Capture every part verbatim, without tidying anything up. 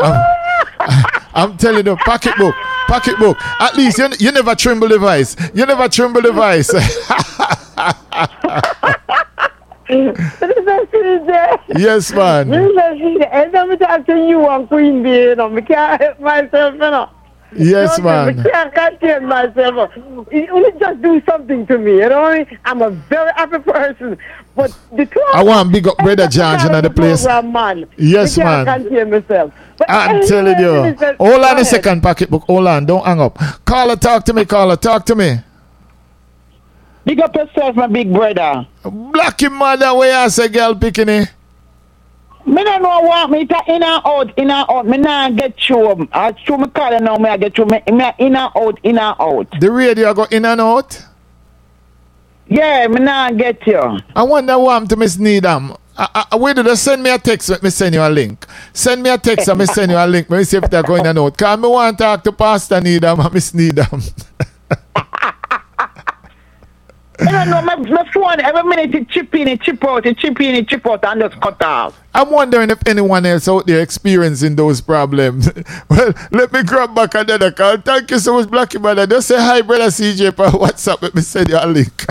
I'm, I'm telling you, pocketbook, pocketbook. At least you, you never tremble the voice. You never tremble the voice. Yes, man. Every time I talk to you on Queen Bee, you know, I can't help myself, you know. Yes, man. I can't contain myself. You just do something to me, you know. I'm a very happy person. But the two I want big up brother George in the place. Program, man. Yes, I man. can't contain myself. But I'm anyway, telling you. Minister, Hold on a ahead. second, pocketbook. Hold on. Don't hang up. Caller, talk to me, caller. Talk to me. Big up yourself, my big brother. Blacky mother, where you say girl picking it? Me don't know what me to in and out, in and out. Me nah get through. I through me call now, me I get through. Me, me in and out, in and out. The radio go in and out? Yeah, me nah get you. I wonder what happened to Miss Needham. I, I, wait, do they send me a text, let me send you a link. Send me a text and me send you a link. Let me see if they're going in and out. Because I want to talk to Pastor Needham and Miss Needham. I don't know, my, my phone, every minute it chip in, it chip out, it chip in, it chip out, and just cut off. I'm wondering if anyone else out there experiencing those problems. Well, let me grab back another call. Thank you so much, Blacky Brother. Just say hi, brother C J, per WhatsApp. Let me send you a link.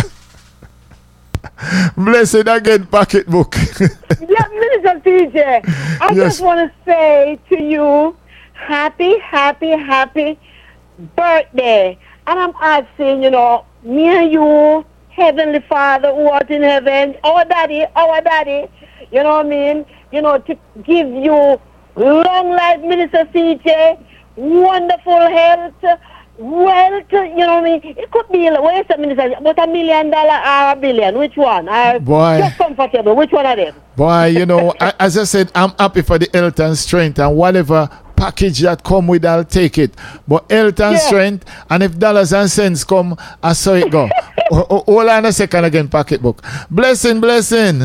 Blessed again, pocketbook. Yeah, Minister C J, I Yes. just want to say to you, happy, happy, happy birthday. And I'm asking, you know, me and you, Heavenly Father who art in heaven, our daddy, our daddy, you know what I mean? You know, to give you long life, Minister C J, wonderful health, wealth, you know what I mean? It could be, wait a minute, but a million dollar or a billion, which one? Uh, Boy. Just comfortable, which one of them? Boy, you know, I, as I said, I'm happy for the health and strength and whatever package that come with, I'll take it. But health and Yeah. strength, and if dollars and cents come, I saw it go. O- o- Hold on a second again, pocketbook. Blessing, blessing.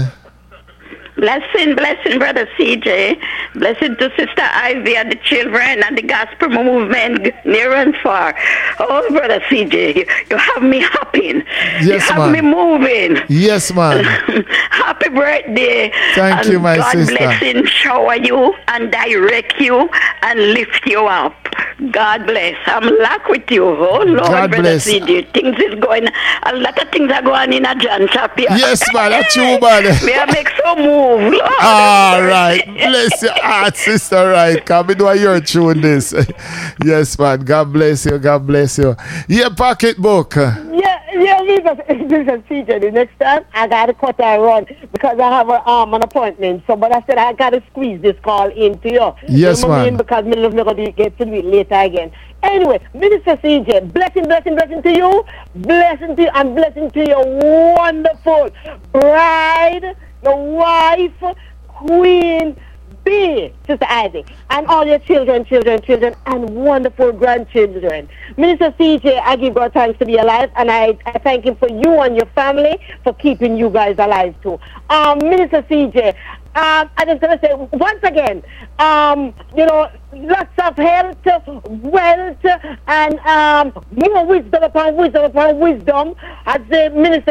Blessing, blessing, Brother C J. Blessing to Sister Ivy and the children and the gospel movement near and far. Oh, Brother C J, you, you have me hopping. Yes, you have ma'am. me moving. Yes, man. Happy birthday. Thank and you, my God sister. bless him, shower you and direct you and lift you up. God bless. I'm luck with you. Oh, Lord, God Brother bless. C J. Things is going, a lot of things are going in a John Chap here. Yes, man, that's you, man. May I make some move, Lord. All right. Bless your heart, sister. Right. Come in while you're chewing this. Yes, man. God bless you. God bless you. Yeah, pocketbook. Yeah, yeah, Minister C J, the next time I gotta cut and run because I have a, um, an appointment. So, but I said I gotta squeeze this call into you. Yes, you know what I mean? ma'am. Because me love me gonna get to do it later again. Anyway, Minister C J, blessing, blessing, blessing to you, blessing to you, and blessing to your wonderful bride, the wife, Queen Bee, Sister Ivy, and all your children, children, children, and wonderful grandchildren. Minister C J, I give God thanks to be alive, and I, I thank Him for you and your family for keeping you guys alive too. Um, Minister C J, um, I just gonna say once again, um, you know, lots of health, wealth, and um, more wisdom upon wisdom upon wisdom, as the minister